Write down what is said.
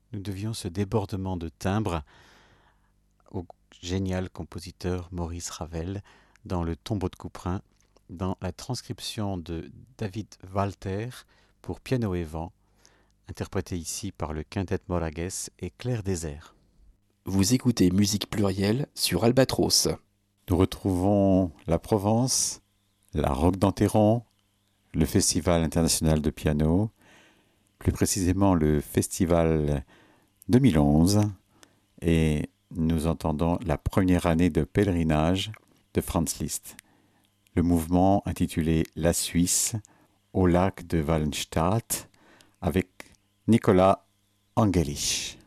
nous devions ce débordement de timbres au génial compositeur Maurice Ravel dans Le Tombeau de Couperin, dans la transcription de David Walter pour piano et vent, interprété ici par le Quintet Moragues et Claire Désert. Vous écoutez Musique Plurielle sur Albatros. Nous retrouvons la Provence, la Roque d'Enterron, le Festival international de piano, plus précisément le Festival 2011, et nous entendons la première année de pèlerinage de Franz Liszt. Le mouvement intitulé La Suisse au lac de Wallenstadt avec Nicolas Angelich.